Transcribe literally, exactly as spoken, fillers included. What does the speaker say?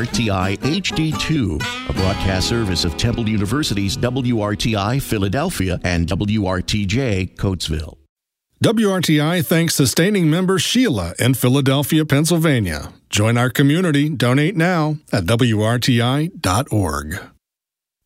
R T I H D two, a broadcast service of Temple University's W R T I Philadelphia and W R T J Coatesville. W R T I thanks sustaining member Sheila in Philadelphia, Pennsylvania. Join our community. Donate now at W R T I dot org.